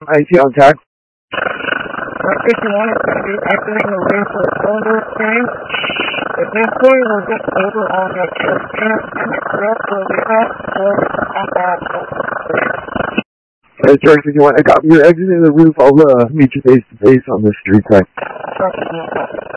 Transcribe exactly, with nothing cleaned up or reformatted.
I see on tag. What if you want to do exiting the roof with older time? The deploy will get over on the church and the rest will be up for the Uh, George, if you want to copy your exiting the roof, I'll uh, meet you face to face on the street side. Okay.